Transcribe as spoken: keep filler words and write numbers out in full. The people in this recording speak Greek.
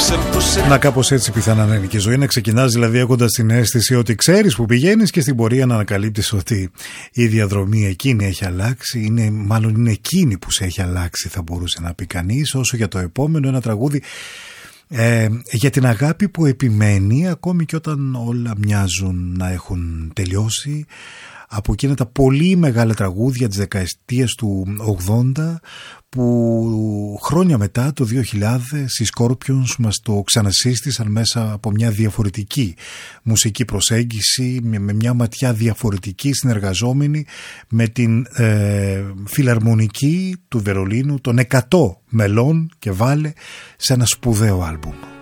Να κάπως έτσι πιθανά να είναι και η ζωή, να ξεκινάς δηλαδή έχοντας την αίσθηση ότι ξέρεις που πηγαίνεις και στην πορεία να ανακαλύπτεις ότι η διαδρομή εκείνη έχει αλλάξει, είναι, μάλλον είναι εκείνη που σε έχει αλλάξει, θα μπορούσε να πει κανείς. Όσο για το επόμενο, ένα τραγούδι ε, για την αγάπη που επιμένει ακόμη και όταν όλα μοιάζουν να έχουν τελειώσει. Από εκείνα τα πολύ μεγάλα τραγούδια της δεκαετίας του ογδόντα που χρόνια μετά το δύο χιλιάδες οι Scorpions μας το ξανασύστησαν μέσα από μια διαφορετική μουσική προσέγγιση, με μια ματιά διαφορετική, συνεργαζόμενη με την ε, φιλαρμονική του Βερολίνου των εκατό μελών και βάλε σε ένα σπουδαίο άλμπουμ.